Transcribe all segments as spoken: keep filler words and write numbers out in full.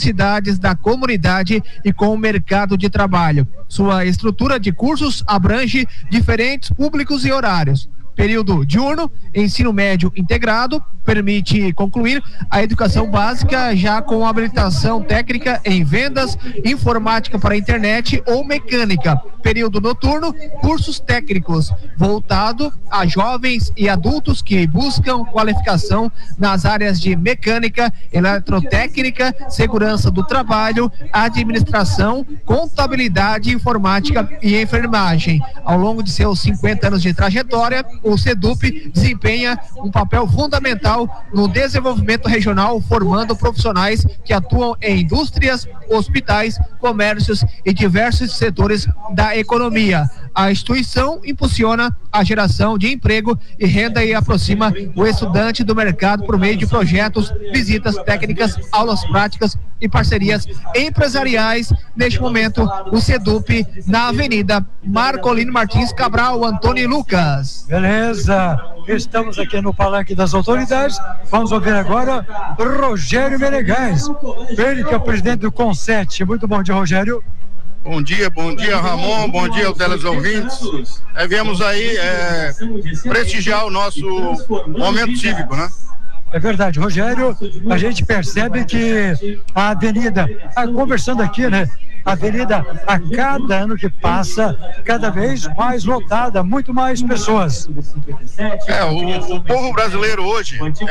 necessidades da comunidade e com o mercado de trabalho. Sua estrutura de cursos abrange diferentes públicos e horários. Período diurno, ensino médio integrado, permite concluir a educação básica já com habilitação técnica em vendas, informática para a internet ou mecânica. Período noturno, cursos técnicos, voltado a jovens e adultos que buscam qualificação nas áreas de mecânica, eletrotécnica, segurança do trabalho, administração, contabilidade, informática e enfermagem. Ao longo de seus cinquenta anos de trajetória, o SEDUP desempenha um papel fundamental no desenvolvimento regional, formando profissionais que atuam em indústrias, hospitais, comércios e diversos setores da economia. A instituição impulsiona a geração de emprego e renda e aproxima o estudante do mercado por meio de projetos, visitas técnicas, aulas práticas e parcerias empresariais. Neste momento, o SEDUP na Avenida Marcolino Martins Cabral, Antônio e Lucas. Beleza, estamos aqui no Palanque das Autoridades. Vamos ouvir agora Rogério Menegas, ele que é o presidente do CONSET. Muito bom dia, Rogério. Bom dia, bom dia, Ramon, bom dia aos teleouvintes. É, viemos aí é, prestigiar o nosso momento cívico, né? É verdade, Rogério, a gente percebe que a avenida, ah, conversando aqui, né? A avenida, a cada ano que passa, cada vez mais lotada, muito mais pessoas. É, o, o povo brasileiro hoje está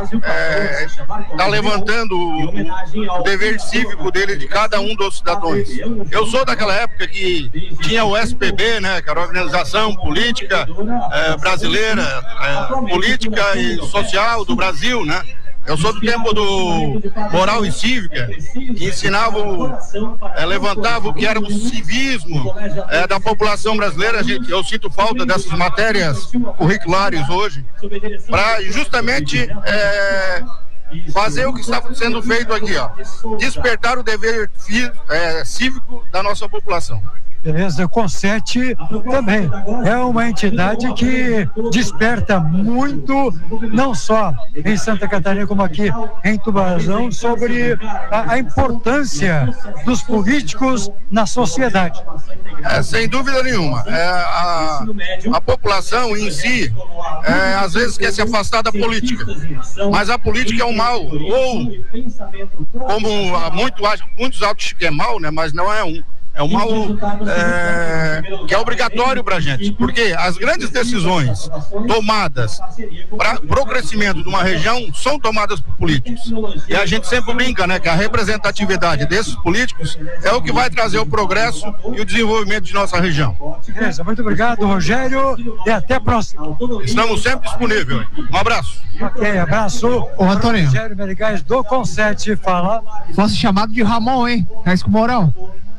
é, é, levantando o, o dever cívico dele de cada um dos cidadãos. Eu sou daquela época que tinha o S P B, né, que era a Organização Política é, Brasileira, é, Política e Social do Brasil, né? Eu sou do tempo do Moral e Cívica, que ensinava, é, levantava o que era o civismo é, da população brasileira. Gente, eu sinto falta dessas matérias curriculares hoje, para justamente é, fazer o que está sendo feito aqui, ó, despertar o dever é, cívico da nossa população. Beleza, o CONSET também é uma entidade que desperta muito, não só em Santa Catarina como aqui em Tubarão, sobre a, a importância dos políticos na sociedade. É, sem dúvida nenhuma. É, a, a população em si, é, às vezes quer se afastar da política, mas a política é um mal, ou como muito, muitos acham que é mal, né, mas não é um. É um mal é, que é obrigatório para a gente, porque as grandes decisões tomadas para o crescimento de uma região são tomadas por políticos. E a gente sempre brinca, né, que a representatividade desses políticos é o que vai trazer o progresso e o desenvolvimento de nossa região. Beleza, muito obrigado, Rogério, e até a próxima. Estamos sempre disponíveis. Um abraço. Ok, abraço. Ô, Antônio. Rogério Menegas do CONSET fala. Fosse chamado de Ramon, hein? Tá isso com Mourão.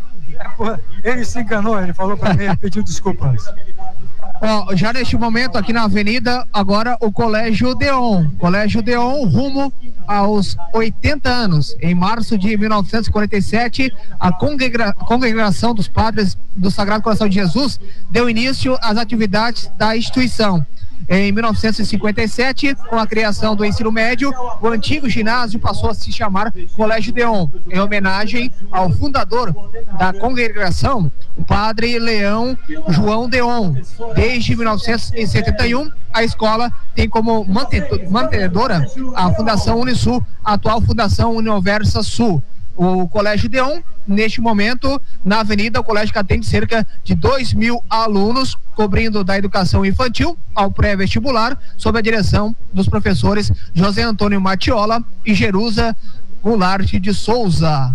Ele se enganou, ele falou para mim, pediu desculpas. Ó, já neste momento aqui na avenida, agora o Colégio Deon. Colégio Deon rumo aos oitenta anos. Em março de mil novecentos e quarenta e sete, a congrega- congregação dos padres do Sagrado Coração de Jesus deu início às atividades da instituição. Em mil novecentos e cinquenta e sete, com a criação do ensino médio, o antigo ginásio passou a se chamar Colégio Deon, em homenagem ao fundador da congregação, o padre Leão João Deon. Desde mil novecentos e setenta e um, a escola tem como mantenedora a Fundação Unisul, a atual Fundação Universa Sul. O Colégio Deon, neste momento, na avenida, o colégio que atende cerca de dois mil alunos, cobrindo da educação infantil ao pré-vestibular, sob a direção dos professores José Antônio Matiola e Jerusa Goulart de Souza.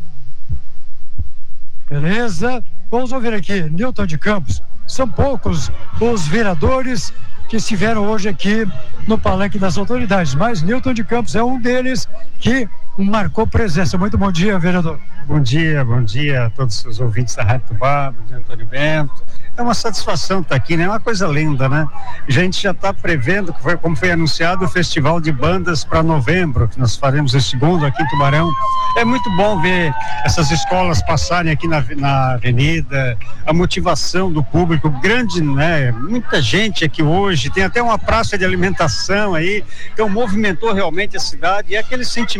Beleza, vamos ouvir aqui, Newton de Campos. São poucos os vereadores que estiveram hoje aqui no Palanque das Autoridades, mas Newton de Campos é um deles que marcou presença. Muito bom dia, vereador. Bom dia, bom dia a todos os ouvintes da Rádio Tubá, bom dia, Antônio Bento. É uma satisfação estar aqui, né? É uma coisa linda, né? A gente já está prevendo, que foi, como foi anunciado, o Festival de Bandas para novembro, que nós faremos o segundo aqui em Tubarão. É muito bom ver essas escolas passarem aqui na, na avenida, a motivação do público, grande, né? Muita gente aqui hoje, tem até uma praça de alimentação aí, então movimentou realmente a cidade, e é aquele sentimento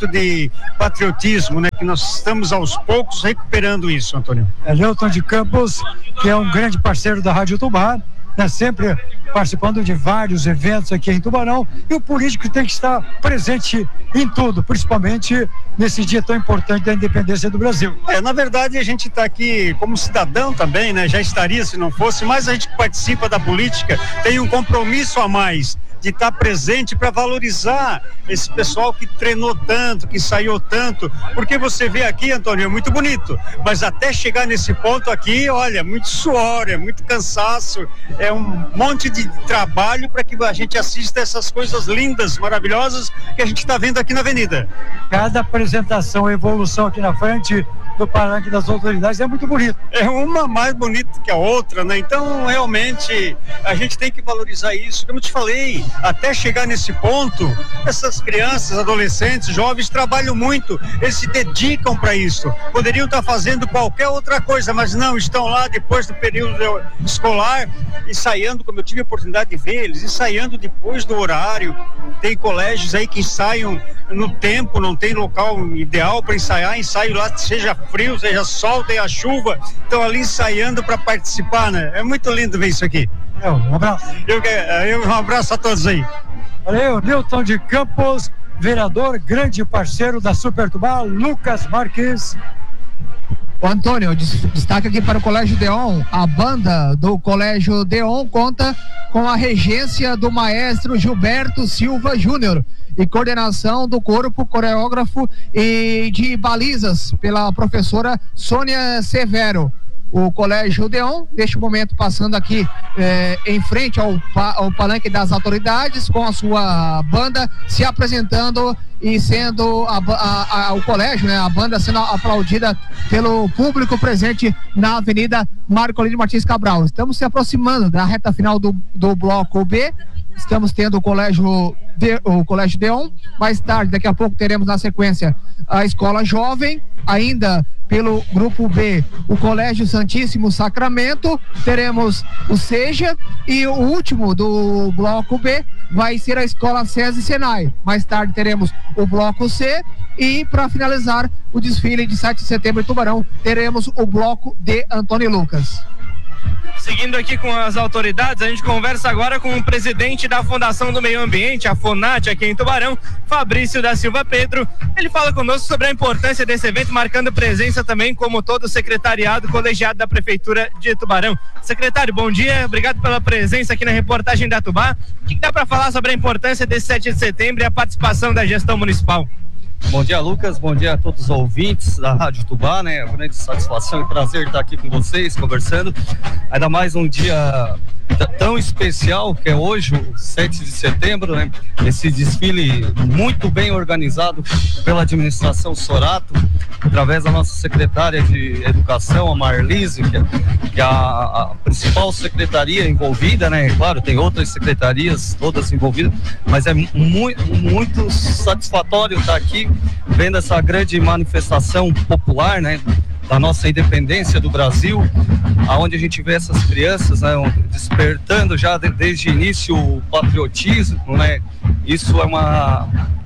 de patriotismo, né? Que nós estamos aos poucos recuperando isso, Antônio. É Newton de Campos, que é um grande parceiro da Rádio Tubá, né, sempre participando de vários eventos aqui em Tubarão, e o político tem que estar presente em tudo, principalmente nesse dia tão importante da independência do Brasil. É, na verdade a gente está aqui como cidadão também, né? Já estaria se não fosse, mas a gente que participa da política tem um compromisso a mais de estar presente para valorizar esse pessoal que treinou tanto, que ensaiou tanto, porque você vê aqui, Antônio, é muito bonito, mas até chegar nesse ponto aqui, olha, muito suor, é muito cansaço, é um monte de trabalho para que a gente assista essas coisas lindas, maravilhosas que a gente está vendo aqui na avenida. Cada apresentação, evolução aqui na frente do palanque das autoridades é muito bonito. É uma mais bonita que a outra, né? Então, realmente, a gente tem que valorizar isso. Como eu te falei, até chegar nesse ponto, essas crianças, adolescentes, jovens trabalham muito, eles se dedicam para isso. Poderiam estar fazendo qualquer outra coisa, mas não, estão lá depois do período escolar, ensaiando, como eu tive a oportunidade de ver, eles ensaiando depois do horário. Tem colégios aí que ensaiam no tempo, não tem local ideal para ensaiar, ensaio lá, seja frio, seja sol, tenha chuva, estão ali ensaiando para participar, né? É muito lindo ver isso aqui. É, um abraço. Eu, eu, um abraço a todos aí. Valeu, Newton de Campos, vereador, grande parceiro da Super Tubá, Lucas Marques. O Antônio, destaque aqui para o Colégio Deon. A banda do Colégio Deon conta com a regência do maestro Gilberto Silva Júnior e coordenação do corpo coreógrafo e de balizas pela professora Sônia Severo. O Colégio Deon, neste momento, passando aqui eh, em frente ao, ao palanque das autoridades, com a sua banda se apresentando e sendo a, a, a, o colégio, né, a banda sendo aplaudida pelo público presente na Avenida Marcolino Martins Cabral. Estamos se aproximando da reta final do, do bloco B. Estamos tendo o colégio de, o colégio Deon. Mais tarde, daqui a pouco, teremos na sequência a Escola Jovem. Ainda pelo grupo B, o Colégio Santíssimo Sacramento. Teremos o SEJA e o último do bloco B vai ser a Escola SESI Senai. Mais tarde teremos o bloco C e, para finalizar o desfile de sete de setembro em Tubarão, teremos o bloco D Antônio Lucas. Seguindo aqui com as autoridades, a gente conversa agora com o presidente da Fundação do Meio Ambiente, a FUNAT, aqui em Tubarão, Fabrício da Silva Pedro. Ele fala conosco sobre a importância desse evento, marcando presença também, como todo o secretariado colegiado da Prefeitura de Tubarão. Secretário, bom dia, obrigado pela presença aqui na reportagem da Tubá. O que dá para falar sobre a importância desse sete de setembro e a participação da gestão municipal? Bom dia, Lucas, bom dia a todos os ouvintes da Rádio Tubá, né? Uma grande satisfação e prazer estar aqui com vocês, conversando, ainda mais um dia tão especial que é hoje, o sete de setembro, né? Esse desfile muito bem organizado pela administração Sorato, através da nossa secretária de Educação, a Marlise, que é, que é a, a principal secretaria envolvida, né? Claro, tem outras secretarias todas envolvidas, mas é muito, muito satisfatório estar aqui vendo essa grande manifestação popular, né, da nossa independência do Brasil, aonde a gente vê essas crianças, né, despertando já de, desde o início o patriotismo, né? Isso é uma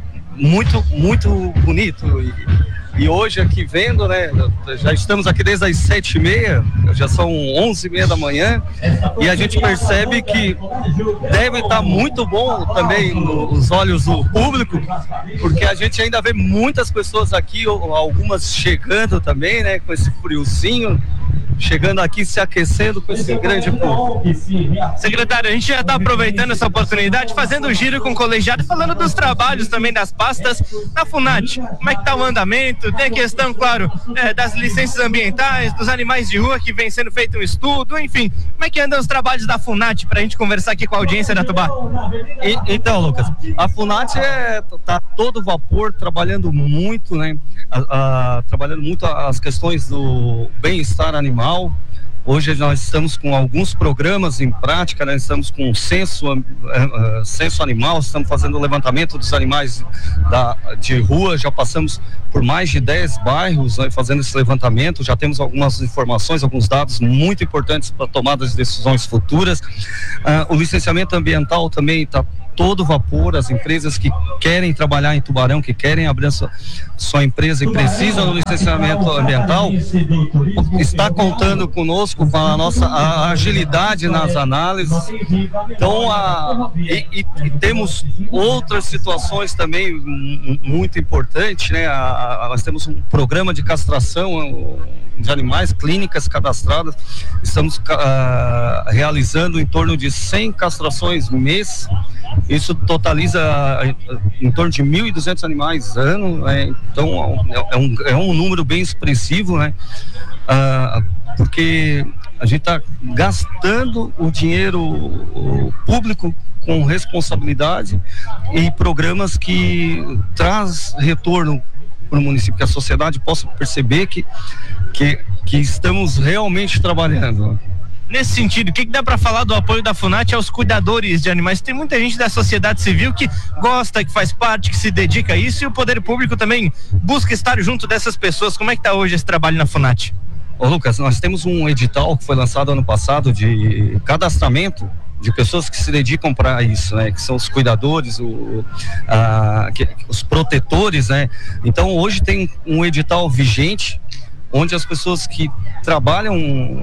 muito muito bonito e, e hoje aqui vendo, né, já estamos aqui desde as sete e meia, já são onze e meia da manhã, e a gente percebe que deve estar muito bom também nos olhos do público, porque a gente ainda vê muitas pessoas aqui, algumas chegando também, né, com esse friozinho, chegando aqui se aquecendo com esse grande povo. Secretário, a gente já está aproveitando essa oportunidade, fazendo um giro com o colegiado, falando dos trabalhos também das pastas na FUNAT. Como é que está o andamento? Tem a questão, claro, é, das licenças ambientais, dos animais de rua, que vem sendo feito um estudo, enfim. Como é que andam os trabalhos da FUNAT para a gente conversar aqui com a audiência da Tubá? E, então, Lucas, a FUNAT é, tá todo vapor, trabalhando muito, né? A, a, trabalhando muito as questões do bem-estar animal. Hoje nós estamos com alguns programas em prática, né? Estamos com o censo, uh, uh, censo animal, estamos fazendo o levantamento dos animais da, de rua, já passamos por mais de dez bairros, né, fazendo esse levantamento, já temos algumas informações, alguns dados muito importantes para tomar das decisões futuras. Uh, o licenciamento ambiental também está todo vapor. As empresas que querem trabalhar em Tubarão, que querem abrir a sua, sua empresa e precisam do licenciamento ambiental, está contando conosco, com a nossa a agilidade nas análises. Então, a, e, e, e temos outras situações também muito importantes, né? A, a, nós temos um programa de castração de animais, clínicas cadastradas. Estamos uh, realizando em torno de cem castrações mês. Isso totaliza uh, em torno de mil e duzentos animais ano, né? Então é um, é um número bem expressivo, né? Uh, porque a gente está gastando o dinheiro público com responsabilidade e programas que traz retorno para o município, que a sociedade possa perceber que, que, que estamos realmente trabalhando. Nesse sentido, o que, que dá para falar do apoio da FUNAT aos cuidadores de animais? Tem muita gente da sociedade civil que gosta, que faz parte, que se dedica a isso, e o poder público também busca estar junto dessas pessoas. Como é que está hoje esse trabalho na FUNAT? Ô Lucas, nós temos um edital que foi lançado ano passado de cadastramento de pessoas que se dedicam para isso, né? Que são os cuidadores, o, a, que, os protetores, né? Então hoje tem um edital vigente, onde as pessoas que trabalham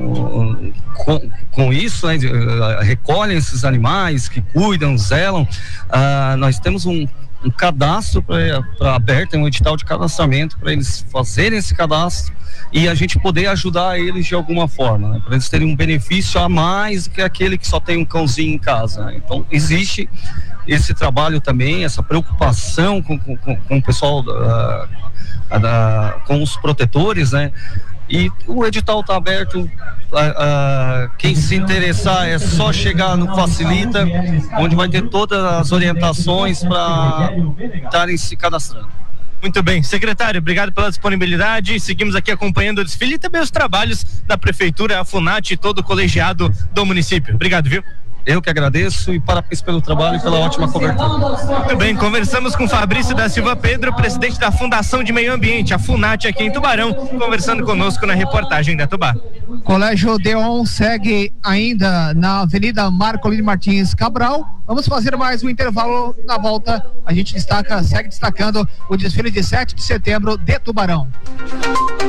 com, com isso, né? Recolhem esses animais, que cuidam, zelam, uh, nós temos um, um cadastro para aberto, um edital de cadastramento para eles fazerem esse cadastro e a gente poder ajudar eles de alguma forma, né? Para eles terem um benefício a mais do que aquele que só tem um cãozinho em casa, né? Então existe esse trabalho também, essa preocupação com, com, com o pessoal da, da, com os protetores, né? E o edital está aberto, a, a, quem se interessar é só chegar no Facilita, onde vai ter todas as orientações para estarem se cadastrando. Muito bem, secretário, obrigado pela disponibilidade. Seguimos aqui acompanhando o desfile e também os trabalhos da Prefeitura, a FUNAT e todo o colegiado do município. Obrigado, viu? Eu que agradeço e parabéns pelo trabalho e pela ótima cobertura. Muito bem, conversamos com Fabrício da Silva Pedro, presidente da Fundação de Meio Ambiente, a FUNAT, aqui em Tubarão, conversando conosco na reportagem da Tubá. Colégio Deon segue ainda na Avenida Marcolino Martins Cabral. Vamos fazer mais um intervalo. Na volta a gente destaca, segue destacando o desfile de sete de setembro de Tubarão.